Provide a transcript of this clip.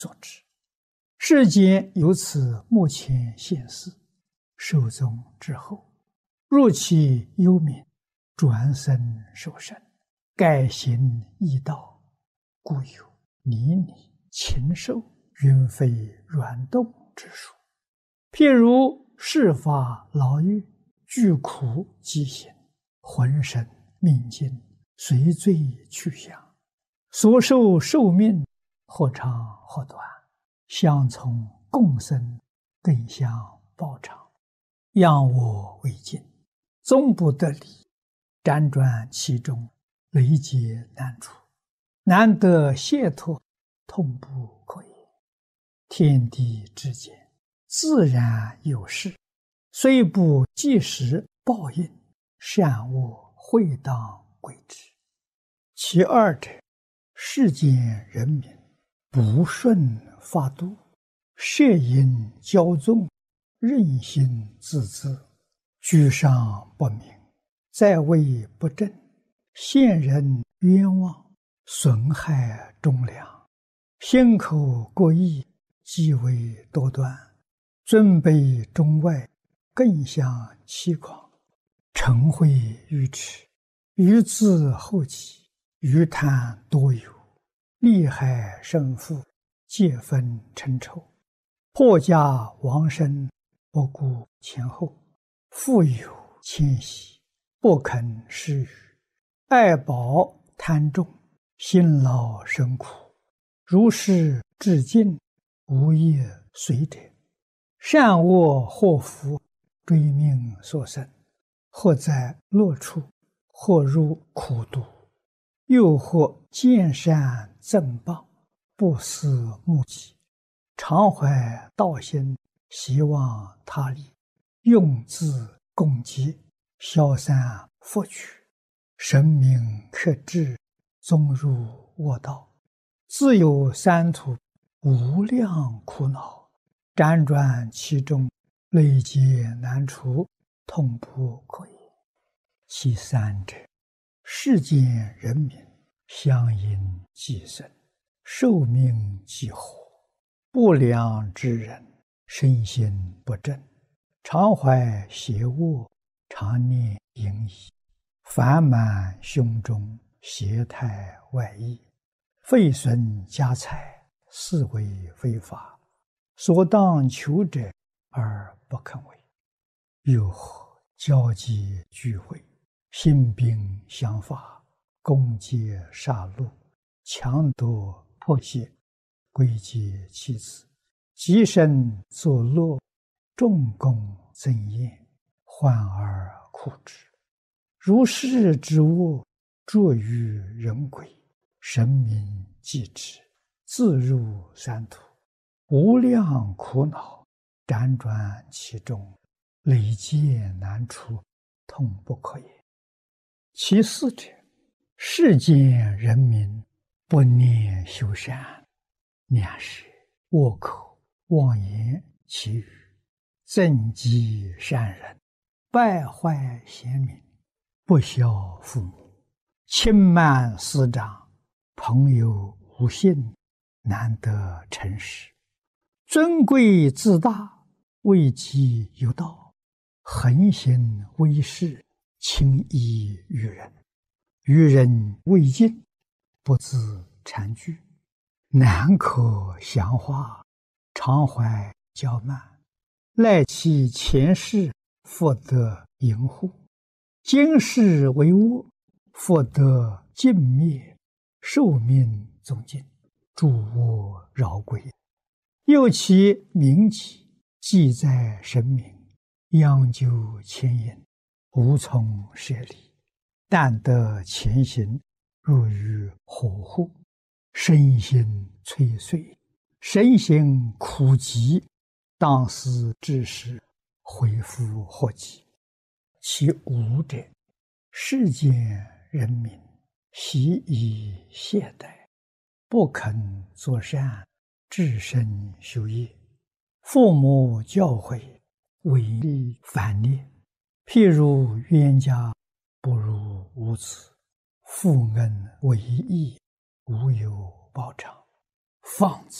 作之。世间由此目前现世，寿终之后，若其幽冥，转生受生，改行异道，故有泥泞、禽兽、云飞软动之说。譬如世法劳役，具苦疾行，浑身命尽，随罪去向，所受寿命或长或短，相从共生，更相报偿，仰我为镜，终不得离，辗转其中，累劫难除，难得解脱，痛不可言。天地之间，自然有事，虽不即时报应，善恶会当归之。其二者，世间人民不顺法度，摄引骄纵，任性自恣，居上不明，在位不正，陷人冤枉，损害忠良，心口过意，极为多端，尊卑中外，更相欺诳，嗔恚愚痴，愚自后己，愚贪多有，利害胜负，皆分称仇，破家亡身，不顾前后，富有谦息，不肯施予，爱宝贪重，辛劳生苦，如是至尽，无业随者，善恶祸福，追命所生，或在乐处，或入苦毒，又或见善赠谤，不思目己，常怀道心，希望他利，用自共济，消散福取，神明克制，终入恶道，自有三途，无量苦恼，辗转其中，累劫难除，痛不可言。其三者，世间人民相因寄生，寿命既活，不良之人，身心不正，常怀邪恶，常念淫逸，烦满胸中，邪态外溢，废损家财，是为非法，所当求者而不肯为。又或交际聚会，兴兵相伐，攻击杀戮，强夺迫胁，归结妻子，极身作乐，重功增艳，患而苦之。如是之恶，著于人鬼，神明继之，自入三途，无量苦恼，辗转其中，累劫难除，痛不可言。其四者，世间人民不念修善，两舌恶口妄言绮语，憎嫉善人，败坏贤明，不孝父母，轻慢师长，朋友无信，难得诚实，尊贵自大，位极有道，横行威势，轻易于人，于人未尽，不自惭惧，难可详化，常怀骄慢，赖其前世，复得淫护，今世为恶，复得尽灭，寿命终尽，诸恶饶归。又其名己，记在神明，央究牵引，无从舍离，但得前行，入于火户，身心摧碎，身心苦疾，当思之时，恢复祸及。其五者，世间人民习以懈怠，不肯作善，至身修业，父母教诲，违逆反逆，譬如冤家不如无子，负恩为义，无有报偿，放之